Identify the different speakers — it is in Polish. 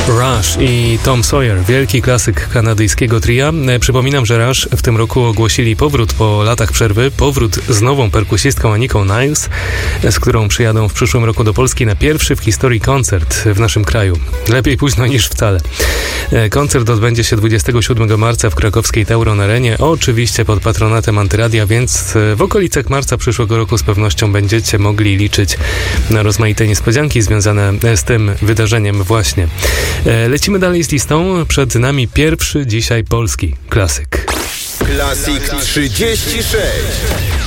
Speaker 1: Rush i Tom Sawyer, wielki klasyk kanadyjskiego tria. Przypominam, że Rush w tym roku ogłosili powrót po latach przerwy, powrót z nową perkusistką Aniką Niles, z którą przyjadą w przyszłym roku do Polski na pierwszy w historii koncert w naszym kraju. Lepiej późno niż wcale. Koncert odbędzie się 27 marca w krakowskiej Tauron Arenie, oczywiście pod patronatem Antyradia, więc w okolicach marca przyszłego roku z pewnością będziecie mogli liczyć na rozmaite niespodzianki związane z tym wydarzeniem właśnie. Lecimy dalej z listą. Przed nami pierwszy dzisiaj polski klasyk.
Speaker 2: Klasik 36.